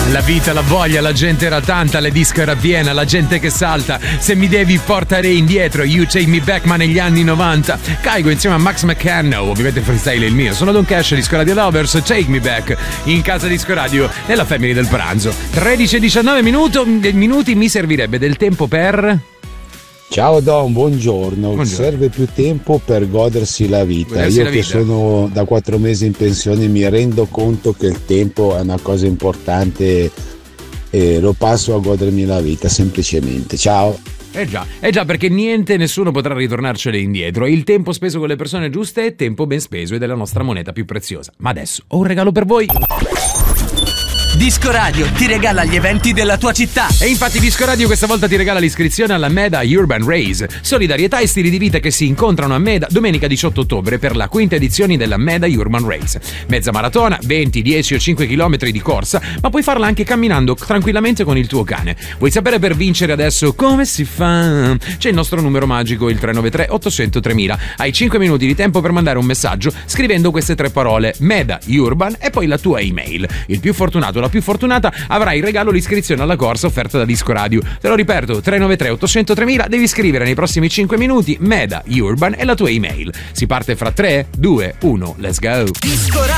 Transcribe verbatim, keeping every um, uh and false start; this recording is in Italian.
La vita, la voglia, la gente era tanta, le disco era piena, la gente che salta. Se mi devi portare indietro, You Take Me Back, ma negli anni novanta. Caigo insieme a Max McCann, ovviamente freestyle il mio. Sono Don Cash, Disco Radio Lovers, Take Me Back, in casa Disco Radio, nella Family del pranzo. tredici e diciannove minuti, minuti mi servirebbe del tempo per... Ciao Don, buongiorno. buongiorno. Serve più tempo per godersi la vita. Godersi Io la che vita. sono da quattro mesi in pensione mi rendo conto che il tempo è una cosa importante e lo passo a godermi la vita semplicemente. Ciao. Eh già, eh già, perché niente, nessuno potrà ritornarcene indietro. Il tempo speso con le persone giuste è tempo ben speso ed è la nostra moneta più preziosa. Ma adesso ho un regalo per voi. Disco Radio ti regala gli eventi della tua città. E infatti Disco Radio questa volta ti regala l'iscrizione alla Meda Urban Race. Solidarietà e stili di vita che si incontrano a Meda domenica diciotto ottobre per la quinta edizione della Meda Urban Race. Mezza maratona, venti, dieci o cinque chilometri di corsa, ma puoi farla anche camminando tranquillamente con il tuo cane. Vuoi sapere per vincere adesso come si fa? C'è il nostro numero magico, il tre nove tre otto zero zero tremila. Hai cinque minuti di tempo per mandare un messaggio scrivendo queste tre parole: Meda Urban e poi la tua email. Il più fortunato, la più fortunata avrà in regalo l'iscrizione alla corsa offerta da Disco Radio. Te lo ripeto, tre nove tre otto zero zero tremila, devi scrivere nei prossimi cinque minuti Meda Urban e la tua email. Si parte fra tre, due, uno, let's go. Disco